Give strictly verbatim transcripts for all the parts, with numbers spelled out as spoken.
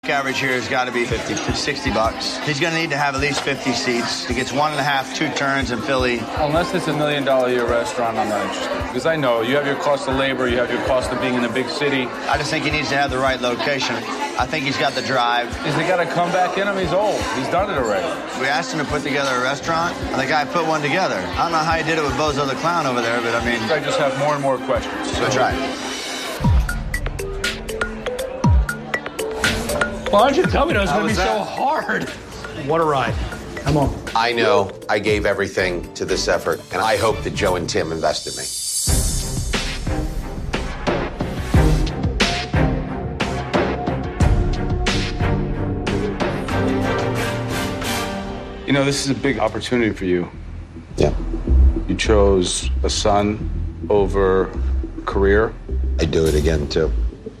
Average here has got to be fifty to sixty bucks. He's going to need to have at least fifty seats. He gets one and a half, two turns in Philly. Unless it's a million dollar a year restaurant, I'm not interested. Because I know you have your cost of labor, you have your cost of being in a big city. I just think he needs to have the right location. I think he's got the drive. Is he got to come back in him? He's old. He's done it already. We asked him to put together a restaurant, and the guy put one together. I don't know how he did it with Bozo the Clown over there, but I mean... I just have more and more questions. So try it. Why don't you tell me that was going to be so hard? What a ride. Come on. I know I gave everything to this effort, and I hope that Joe and Tim invest in me. You know, this is a big opportunity for you. Yeah. You chose a son over career. I do it again, too.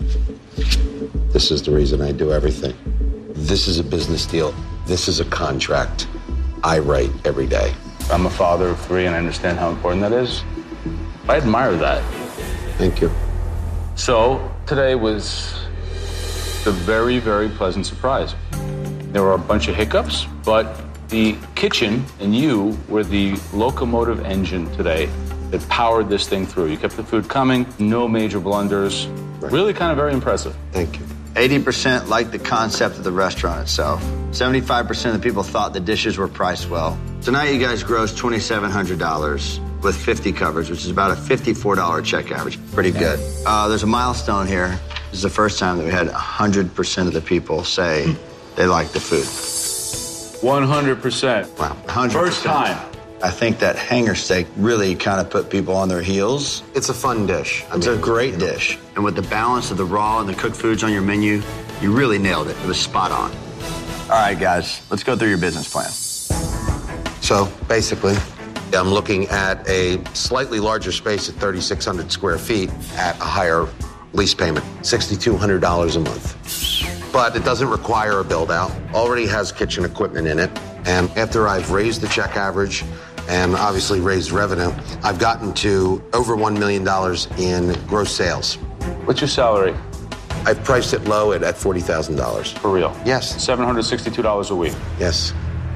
This is the reason I do everything. This is a business deal. This is a contract I write every day. I'm a father of three, and I understand how important that is. I admire that. Thank you. So, today was a very, very pleasant surprise. There were a bunch of hiccups, but the kitchen and you were the locomotive engine today that powered this thing through. You kept the food coming, no major blunders. Right. Really kind of very impressive. Thank you. eighty percent liked the concept of the restaurant itself. seventy-five percent of the people thought the dishes were priced well. Tonight, you guys grossed twenty-seven hundred dollars with fifty covers, which is about a fifty-four dollar check average. Pretty good. Uh, there's a milestone here. This is the first time that we had one hundred percent of the people say they liked the food. one hundred percent. Wow. one hundred percent. First time. I think that hanger steak really kind of put people on their heels. It's a fun dish. I It's mean, a great dish. And with the balance of the raw and the cooked foods on your menu, you really nailed it. It was spot on. All right, guys, let's go through your business plan. So, basically, I'm looking at a slightly larger space at thirty-six hundred square feet at a higher lease payment, six thousand two hundred dollars a month. But it doesn't require a build-out. Already has kitchen equipment in it. And after I've raised the check average and obviously raised revenue, I've gotten to over one million dollars in gross sales. What's your salary? I've priced it low at, at forty thousand dollars. For real? Yes. seven hundred sixty-two dollars a week. Yes.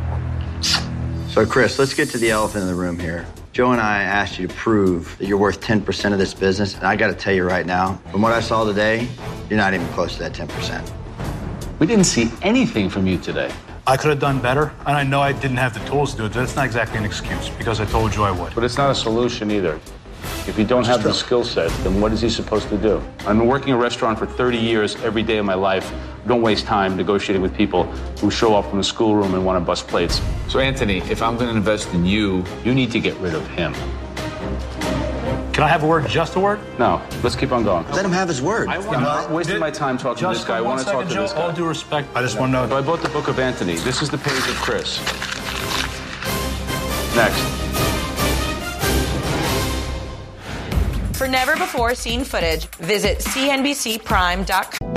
So, Chris, let's get to the elephant in the room here. Joe and I asked you to prove that you're worth ten percent of this business, and I got to tell you right now, from what I saw today, you're not even close to that ten percent. We didn't see anything from you today. I could have done better, and I know I didn't have the tools to do it. That's not exactly an excuse, because I told you I would. But it's not a solution either. If you don't have the skill set, then what is he supposed to do? I've been working a restaurant for thirty years, every day of my life. Don't waste time negotiating with people who show up from the schoolroom and want to bust plates. So, Anthony, if I'm going to invest in you, you need to get rid of him. Can I have a word, just a word? No, let's keep on going. Let him have his word. I want, I'm not wasting my time talking to this guy. I want to talk to this guy. All due respect, I just want to know. So I bought the book of Anthony. This is the page of Chris. Next. For never-before-seen footage, visit C N B C Prime dot com.